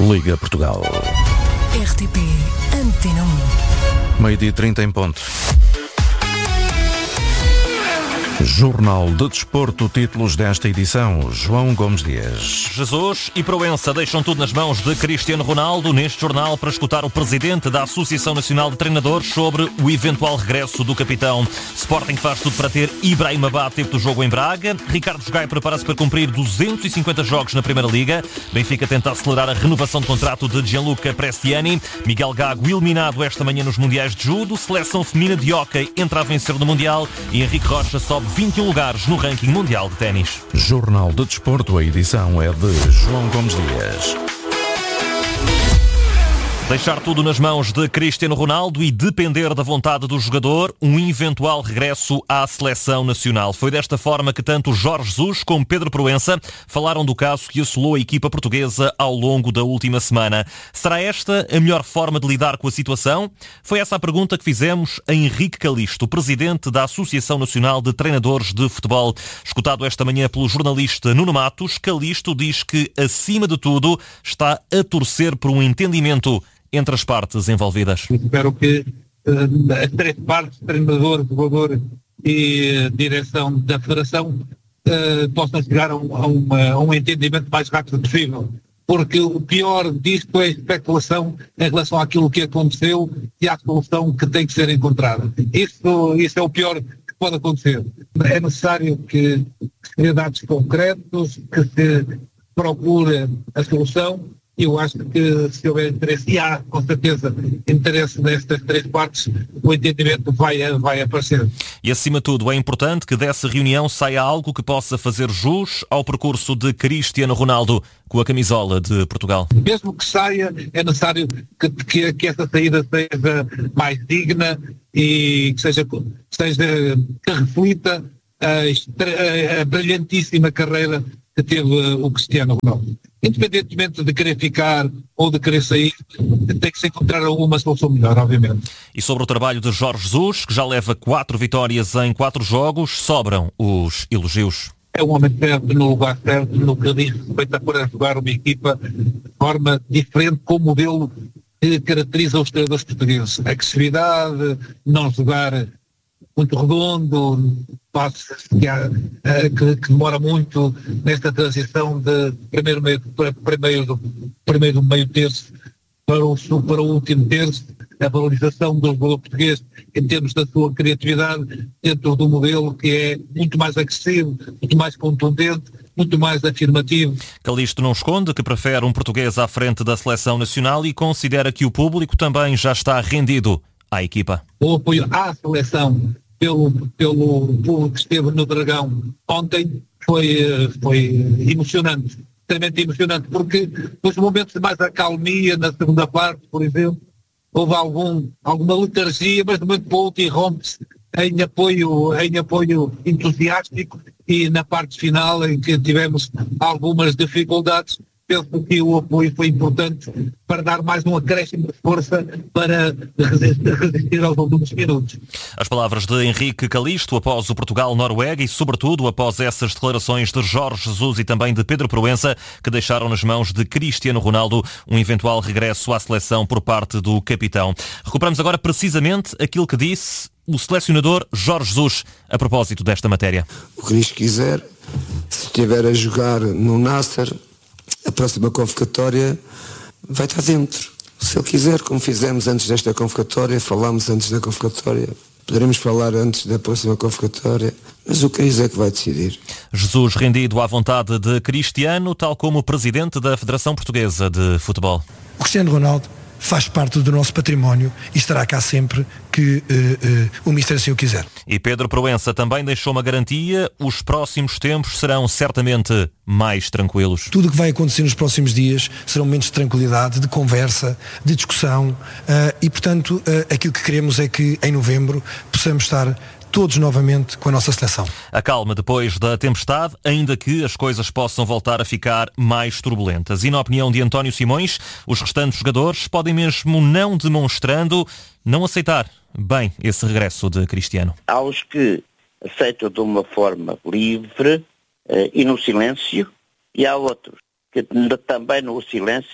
Liga Portugal. RTP Antena 1. 12:30 em ponto. Jornal de Desporto, títulos desta edição, João Gomes Dias. Jesus e Proença deixam tudo nas mãos de Cristiano Ronaldo neste jornal para escutar o presidente da Associação Nacional de Treinadores sobre o eventual regresso do capitão. Sporting faz tudo para ter Ibrahim Abá tempo do jogo em Braga. Ricardo Jogai prepara-se para cumprir 250 jogos na Primeira Liga. Benfica tenta acelerar a renovação de contrato de Gianluca Prestiani. Miguel Gago eliminado esta manhã nos Mundiais de Judo. Seleção feminina de hóquei entra a vencer no Mundial e Henrique Rocha sobe 21 lugares no ranking mundial de ténis. Jornal de Desporto, a edição é de João Gomes Dias. Deixar tudo nas mãos de Cristiano Ronaldo e depender da vontade do jogador, um eventual regresso à seleção nacional. Foi desta forma que tanto Jorge Jesus como Pedro Proença falaram do caso que assolou a equipa portuguesa ao longo da última semana. Será esta a melhor forma de lidar com a situação? Foi essa a pergunta que fizemos a Henrique Calisto, presidente da Associação Nacional de Treinadores de Futebol. Escutado esta manhã pelo jornalista Nuno Matos, Calisto diz que, acima de tudo, está a torcer por um entendimento entre as partes envolvidas. Espero que as três partes, treinador, jogador e direção da Federação, possam chegar a um entendimento mais rápido possível. Porque o pior disto é a especulação em relação àquilo que aconteceu e à solução que tem que ser encontrada. Isso é o pior que pode acontecer. É necessário que se dê dados concretos, que se procure a solução. Eu acho que se houver interesse, e há com certeza interesse nestas três partes, o entendimento vai aparecer. E acima de tudo é importante que dessa reunião saia algo que possa fazer jus ao percurso de Cristiano Ronaldo com a camisola de Portugal. Mesmo que saia, é necessário que essa saída seja mais digna e que reflita a brilhantíssima carreira que teve o Cristiano Ronaldo. Independentemente de querer ficar ou de querer sair, tem que se encontrar alguma solução melhor, obviamente. E sobre o trabalho de Jorge Jesus, que já leva 4 vitórias em 4 jogos, sobram os elogios. É um homem certo, no lugar certo, no que diz respeito a poder jogar uma equipa de forma diferente, com o modelo que caracteriza os treinadores portugueses. A agressividade, não jogar muito redondo, passos que demora muito nesta transição de primeiro meio terço para o último terço, a valorização do jogador português em termos da sua criatividade dentro do modelo que é muito mais agressivo, muito mais contundente, muito mais afirmativo. Calisto não esconde que prefere um português à frente da seleção nacional e considera que o público também já está rendido à equipa. O apoio à seleção pelo público que esteve no Dragão ontem foi emocionante, extremamente emocionante, porque nos momentos de mais acalmia, na segunda parte, por exemplo, houve alguma letargia, mas de momento para o outro irrompe-se em apoio entusiástico, e na parte final, em que tivemos algumas dificuldades, penso que o apoio foi importante para dar mais um acréscimo de força para resistir aos últimos minutos. As palavras de Henrique Calisto após o Portugal-Noruega e, sobretudo, após essas declarações de Jorge Jesus e também de Pedro Proença, que deixaram nas mãos de Cristiano Ronaldo um eventual regresso à seleção por parte do capitão. Recuperamos agora precisamente aquilo que disse o selecionador Jorge Jesus a propósito desta matéria. O que Cristo quiser, se estiver a jogar no Nasser, a próxima convocatória vai estar dentro. Se ele quiser, como fizemos antes desta convocatória, falámos antes da convocatória, poderemos falar antes da próxima convocatória, mas o que é que vai decidir. Jesus rendido à vontade de Cristiano, tal como o presidente da Federação Portuguesa de Futebol. O Cristiano Ronaldo faz parte do nosso património e estará cá sempre que o Mister assim o quiser. E Pedro Proença também deixou uma garantia: os próximos tempos serão certamente mais tranquilos. Tudo o que vai acontecer nos próximos dias serão momentos de tranquilidade, de conversa, de discussão e, portanto, aquilo que queremos é que em novembro possamos estar todos novamente com a nossa seleção. A calma depois da tempestade, ainda que as coisas possam voltar a ficar mais turbulentas. E na opinião de António Simões, os restantes jogadores podem mesmo não demonstrando, não aceitar bem esse regresso de Cristiano. Há os que aceitam de uma forma livre e no silêncio, e há outros que também no silêncio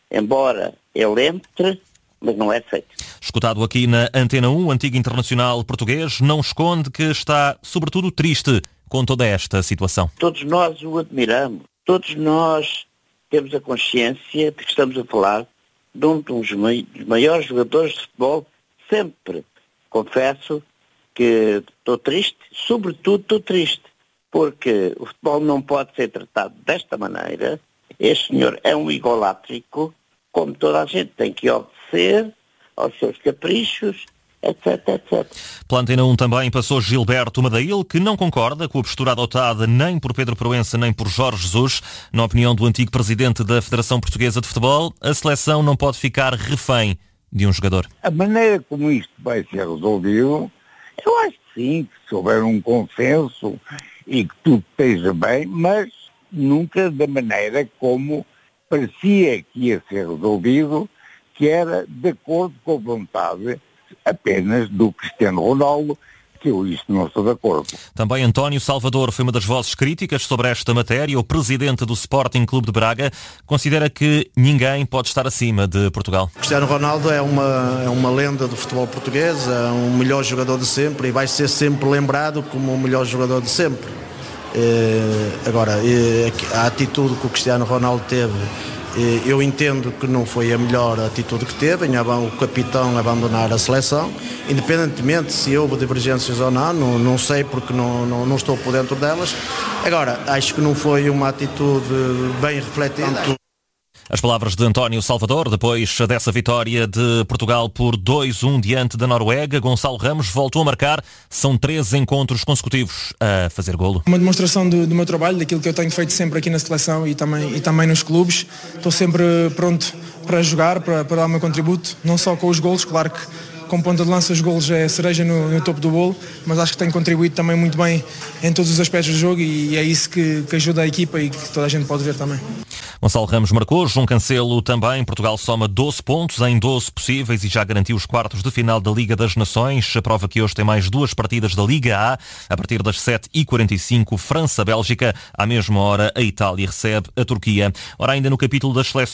embora ele entre, mas não é aceito. Escutado aqui na Antena 1, o antigo internacional português não esconde que está, sobretudo, triste com toda esta situação. Todos nós o admiramos, todos nós temos a consciência de que estamos a falar de um dos maiores jogadores de futebol sempre. Confesso que estou triste, sobretudo estou triste, porque o futebol não pode ser tratado desta maneira. Este senhor é um egolátrico, como toda a gente tem que obedecer aos seus caprichos, etc, etc. Pela Antena 1 também passou Gilberto Madail, que não concorda com a postura adotada nem por Pedro Proença nem por Jorge Jesus. Na opinião do antigo presidente da Federação Portuguesa de Futebol, a seleção não pode ficar refém de um jogador. A maneira como isto vai ser resolvido, eu acho que sim, que se houver um consenso e que tudo esteja bem, mas nunca da maneira como parecia que ia ser resolvido, que era de acordo com a vontade apenas do Cristiano Ronaldo, que eu isto não estou de acordo. Também António Salvador foi uma das vozes críticas sobre esta matéria. O presidente do Sporting Clube de Braga considera que ninguém pode estar acima de Portugal. Cristiano Ronaldo é uma lenda do futebol português, é o melhor jogador de sempre e vai ser sempre lembrado como o melhor jogador de sempre. Agora, a atitude que o Cristiano Ronaldo teve, eu entendo que não foi a melhor atitude que teve, em o capitão abandonar a seleção, independentemente se houve divergências ou não sei porque não estou por dentro delas. Agora, acho que não foi uma atitude bem refletida. As palavras de António Salvador, depois dessa vitória de Portugal por 2-1 diante da Noruega. Gonçalo Ramos voltou a marcar. São 3 encontros consecutivos a fazer golo. Uma demonstração do meu trabalho, daquilo que eu tenho feito sempre aqui na seleção e também nos clubes. Estou sempre pronto para jogar, para dar o meu contributo, não só com os golos, claro que com ponta de lança os golos é a cereja no topo do bolo, mas acho que tenho contribuído também muito bem em todos os aspectos do jogo e é isso que ajuda a equipa e que toda a gente pode ver também. Gonçalo Ramos marcou, João Cancelo também. Portugal soma 12 pontos em 12 possíveis e já garantiu os quartos de final da Liga das Nações. A prova que hoje tem mais 2 partidas da Liga A. A partir das 7h45, França-Bélgica. À mesma hora, a Itália recebe a Turquia. Ora, ainda no capítulo das seleções,